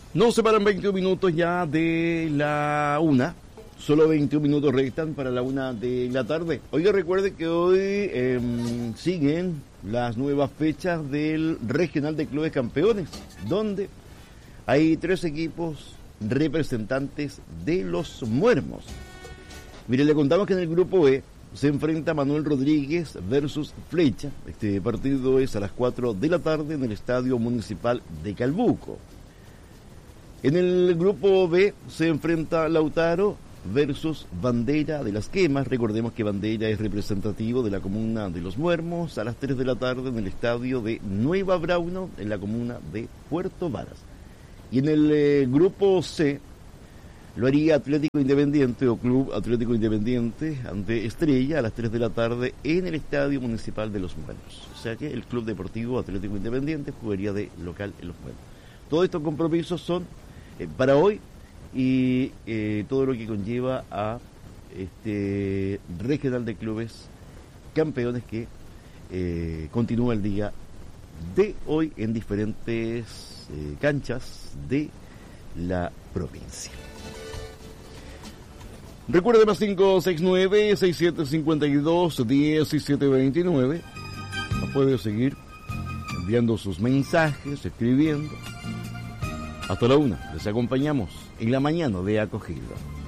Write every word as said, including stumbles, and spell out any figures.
Nos separan veintiún minutos ya de la una. Solo veintiún minutos restan para la una de la tarde. Oiga, recuerde que hoy eh, siguen las nuevas fechas del Regional de Clubes Campeones, donde hay tres equipos representantes de los Muermos. Mire, le contamos que en el grupo E se enfrenta Manuel Rodríguez versus Flecha. Este partido es a las cuatro de la tarde en el Estadio Municipal de Calbuco. En el grupo B se enfrenta Lautaro versus Bandera de las Quemas. Recordemos que Bandera es representativo de la comuna de Los Muermos, a las tres de la tarde en el estadio de Nueva Brauno, en la comuna de Puerto Varas. Y en el eh, grupo C lo haría Atlético Independiente o Club Atlético Independiente ante Estrella a las tres de la tarde en el Estadio Municipal de Los Muermos. O sea que el Club Deportivo Atlético Independiente jugaría de local en Los Muermos. Todos estos compromisos son eh, para hoy y eh, todo lo que conlleva a este Regional de Clubes Campeones que eh, continúa el día de hoy en diferentes eh, canchas de la provincia. Recuerde más cinco seis nueve, seis siete cinco dos, uno siete dos nueve. Nos puede seguir enviando sus mensajes, escribiendo. Hasta la una, les acompañamos en la mañana de Acogida.